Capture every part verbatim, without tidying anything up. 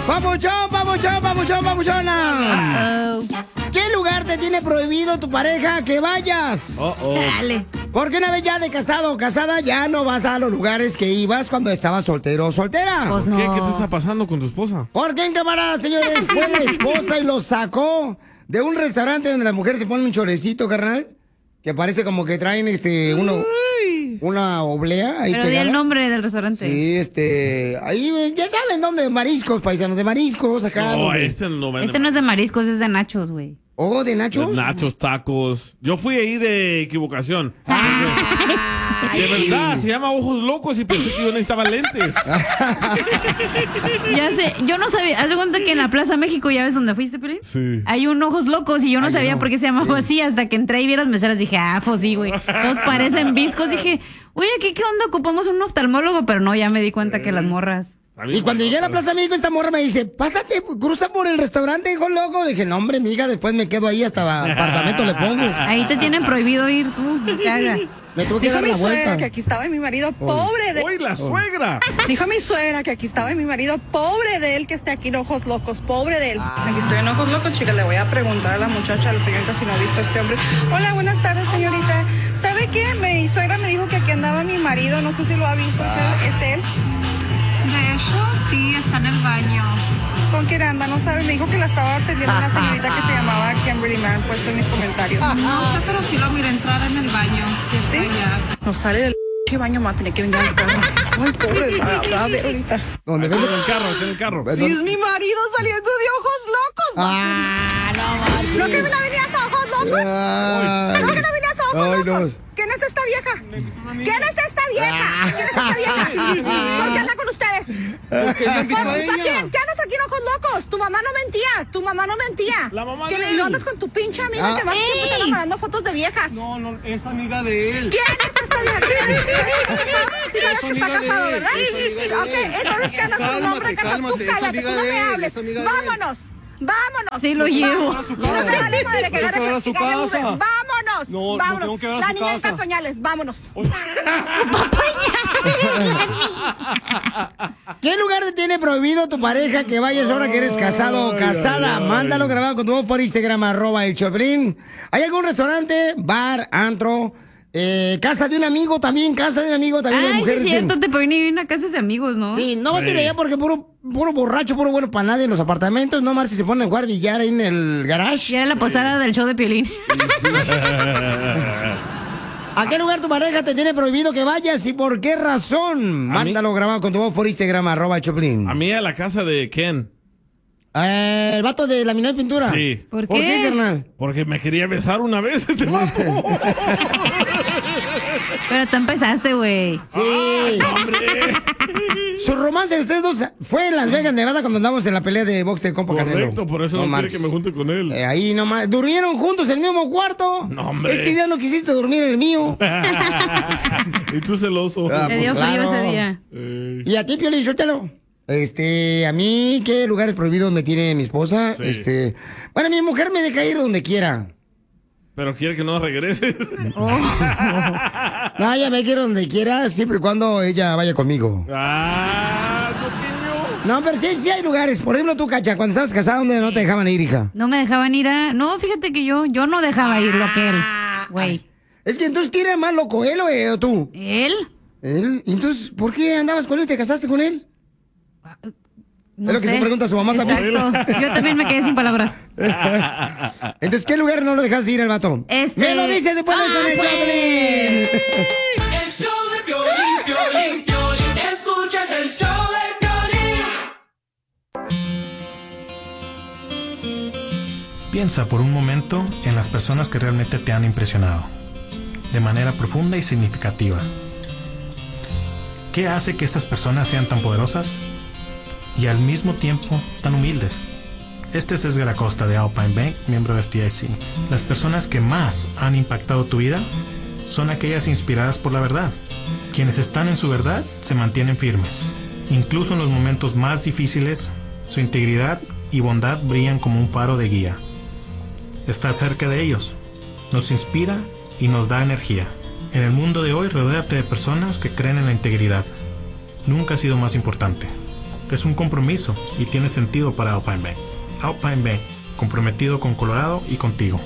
¡Papuchón, papuchón, papuchón, papuchona! Uh-oh. ¿Qué lugar te tiene prohibido tu pareja que vayas? Uh-oh. Dale. Porque una vez ya de casado o casada, ya no vas a los lugares que ibas cuando estabas soltero o soltera. Pues ¿Por qué? No. ¿Qué te está pasando con tu esposa? Porque en camarada, señores, fue la esposa y lo sacó de un restaurante donde las mujeres se ponen un chorecito, carnal, que parece como que traen este uno... Una oblea. Ahí Pero di el nombre del restaurante. Sí, este... Ahí, ya saben dónde, mariscos, paisanos, de mariscos, acá. No, donde... este no vende. Este no es de mariscos, es de nachos, güey. ¿Oh, de nachos? De nachos, tacos. Yo fui ahí de equivocación. Ah, de verdad, se llama Ojos Locos y pensé que yo necesitaba lentes. Ya sé, yo no sabía. Haz de cuenta que en la Plaza México, ¿ya ves dónde fuiste, Pelín? Sí. Hay un Ojos Locos y yo no Ay, sabía no. por qué se llamaba sí. así. Hasta que entré y vi las meseras dije, ah, pues sí, güey. Todos parecen viscos. Dije, oye, ¿qué, ¿qué onda? Ocupamos un oftalmólogo, pero no, ya me di cuenta que las morras. Y cuando llegué a la Plaza México, esta morra me dice, pásate, cruza por el restaurante, hijo loco. Le dije, no, hombre, miga, después me quedo ahí, hasta apartamento le pongo. Ahí te tienen prohibido ir tú, no te hagas. Me tuve que Dijo dar mi la vuelta. suegra que aquí estaba mi marido, pobre de... ¡Uy, la suegra! Dijo mi suegra que aquí estaba mi marido, pobre de él que esté aquí en Ojos Locos, pobre de él. Ah. Aquí estoy en Ojos Locos, chicas, le voy a preguntar a la muchacha, a la señorita, si no ha visto a este hombre. Hola, buenas tardes, señorita. ¿Sabe qué? Mi suegra me dijo que aquí andaba mi marido, no sé si lo ha visto, ah. ¿es él? De hecho, sí, está en el baño. ¿Con quién anda? No sabe, me dijo que la estaba atendiendo una señorita que se llamaba Kimberly, me han puesto en mis comentarios. No sé, pero sí lo miré entrar en el baño. ¿Sí? Allá. No sale del baño, más tiene que venir al carro. Ay, pobre, va a ver ahorita. ¿Dónde ven? En el carro, en el carro. Si es mi marido saliendo de Ojos Locos. Ah, no manches. ¿No que me la venías a Ojos Locos? Ay. ¿No que no venías a Ojos Ay, Locos? no. ¿Quién es esta vieja? ¿Quién es esta vieja? ¿Quién es esta vieja? ¿Por qué anda con ustedes? ¿Por qué ¿Para quién? ¿Qué andas aquí en Ojos Locos? Tu mamá no mentía, tu mamá no mentía. La mamá de él. él. Andas con tu pinche amiga Ah. que más tiempo te andan mandando fotos de viejas. No, no, es amiga de él. ¿Quién es esta vieja? ¿Quién es? ¿Sí sabes que está casado, verdad? Ok, entonces que andas con un hombre casado. Tú cállate, tú no me hables. Vámonos. Vámonos. Sí, lo llevo. No me vale madre que agarre a su casa. Vámonos. No, vámonos. no tengo que ver a La su niña casa. está en pañales. Vámonos. ¿Qué lugar te tiene prohibido tu pareja que vayas ahora que eres casado o casada? Ay, ay, Mándalo ay. grabado con tu voz por Instagram, arroba el Choplin. ¿Hay algún restaurante, bar, antro, eh, casa de un amigo también, casa de un amigo también? Ay, sí es cierto, te pueden ir a una casa de amigos, ¿no? Sí, no vas a ir allá porque puro, puro borracho, puro bueno para nadie en los apartamentos. No más si se ponen a jugar billar ahí en el garage. Y era la posada del show de Piolín. Sí, sí. ¿A qué lugar tu pareja te tiene prohibido que vayas y por qué razón? Mándalo grabado con tu voz por Instagram, arroba Choplin. A mí a la casa de Ken. Eh, ¿El vato de laminado de pintura? Sí. ¿Por qué? ¿Por qué, carnal? Porque me quería besar una vez este vato. Pero tú empezaste, güey. Sí. Ay, hombre. Su romance de ustedes dos fue en Las Vegas, Nevada, cuando andamos en la pelea de box del compa Canelo. Correcto, por eso no, no quiere que me junte con él. Eh, ahí nomás. ¿Durmieron juntos en el mismo cuarto? No, hombre. Ese día no quisiste dormir en el mío. Y tú celoso. Ah, Me dio pues, frío claro. ese día. Eh. ¿Y a ti, Piolín, suéltalo? Este, a mí, ¿qué lugares prohibidos me tiene mi esposa? Sí. Este, bueno, mi mujer me deja ir donde quiera. Pero quiere que no regreses. Oh. No, ella me quiere donde quiera, siempre y cuando ella vaya conmigo. Ah, coquiño. No, pero sí, sí hay lugares. Por ejemplo, tú, Cacha, cuando estabas casada, ¿dónde no te dejaban ir, hija? No me dejaban ir a... No, fíjate que yo, yo no dejaba ir lo aquel, güey. Es que entonces, ¿quién era más loco, él o, eh, o tú? ¿Él? ¿Él? Entonces, ¿por qué andabas con él? ¿Te casaste con él? No es lo que sé. se pregunta a su mamá también. Exacto. Yo también me quedé sin palabras. Entonces, ¿qué lugar no lo dejaste ir al vato? Este... ¡Me lo dice después de esto en el Choplin! El show de Piolín, Piolín, Piolín. Escuchas el show de Piolín. Piensa por un momento en las personas que realmente te han impresionado, de manera profunda y significativa. ¿Qué hace que estas personas sean tan poderosas y al mismo tiempo tan humildes? Este es Edgar Acosta de Alpine Bank, miembro de F D I C. Las personas que más han impactado tu vida son aquellas inspiradas por la verdad. Quienes están en su verdad se mantienen firmes. Incluso en los momentos más difíciles, su integridad y bondad brillan como un faro de guía. Estar cerca de ellos nos inspira y nos da energía. En el mundo de hoy, rodéate de personas que creen en la integridad. Nunca ha sido más importante. Es un compromiso y tiene sentido para Alpine Bank. Alpine Bank, comprometido con Colorado y contigo.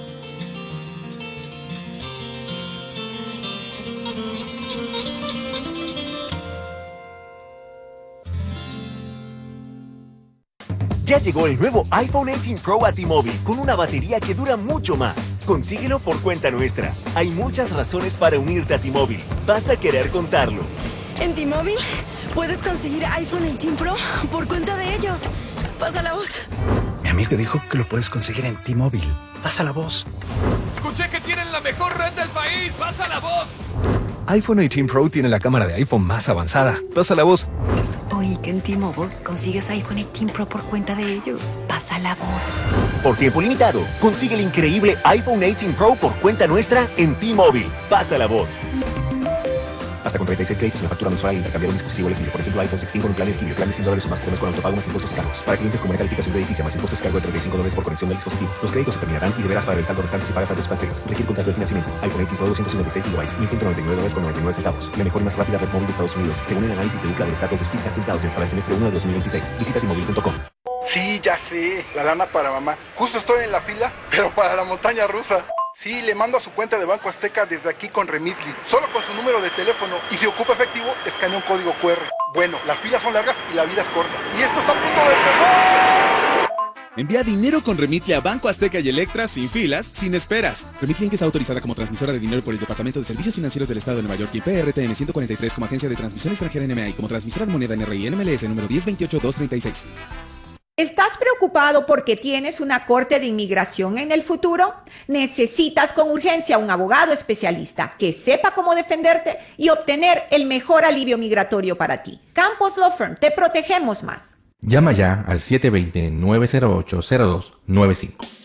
Ya llegó el nuevo iPhone dieciocho Pro a T-Mobile con una batería que dura mucho más. Consíguelo por cuenta nuestra. Hay muchas razones para unirte a T-Mobile. Vas a querer contarlo. En T-Mobile puedes conseguir iPhone dieciocho Pro por cuenta de ellos. Pasa la voz. Mi amigo dijo que lo puedes conseguir en T-Mobile. Pasa la voz. Escuché que tienen la mejor red del país. Pasa la voz. iPhone dieciocho Pro tiene la cámara de iPhone más avanzada. Pasa la voz. Oí que en T-Mobile consigues iPhone dieciocho Pro por cuenta de ellos. Pasa la voz. Por tiempo limitado, consigue el increíble iPhone dieciocho Pro por cuenta nuestra en T-Mobile. Pasa la voz. Hasta con treinta y seis créditos en la factura mensual al intercambiar un dispositivo elegible. Por ejemplo, iPhone dieciséis con un plan elegible. Plan de cien dólares o más por mes con autopago más impuestos y cargos. Para clientes con buena calificación crediticia más impuestos y cargo de treinta y cinco dólares por conexión del dispositivo. Los créditos se terminarán y deberás pagar el saldo restante si pagas antes financieras. Requiere contrato de financiamiento. iPhone dieciocho Pro doscientos cincuenta y seis gigabytes, mil ciento noventa y nueve dólares con noventa y nueve centavos. La mejor y más rápida red móvil de Estados Unidos, según el análisis de Ookla de los datos de Speedtest Intelligence para el semestre uno de dos mil veintiséis. Visita T Mobile punto com. Sí, ya sé, la lana para mamá. Justo estoy en la fila, pero para la montaña rusa. Sí, le mando a su cuenta de Banco Azteca desde aquí con Remitly, solo con su número de teléfono. Y si ocupa efectivo, escanea un código cu erre. Bueno, las filas son largas y la vida es corta. Y esto está a punto de empezar. Envía dinero con Remitly a Banco Azteca y Electra sin filas, sin esperas. Remitly Inc está autorizada como transmisora de dinero por el Departamento de Servicios Financieros del Estado de Nueva York y P R T N ciento cuarenta y tres como agencia de transmisión extranjera N M A y como transmisora de moneda N R I N M L S número diez veintiocho dos treinta y seis. ¿Estás preocupado porque tienes una corte de inmigración en el futuro? Necesitas con urgencia un abogado especialista que sepa cómo defenderte y obtener el mejor alivio migratorio para ti. Campos Law Firm, te protegemos más. Llama ya al siete dos cero, nueve cero ocho, cero dos nueve cinco.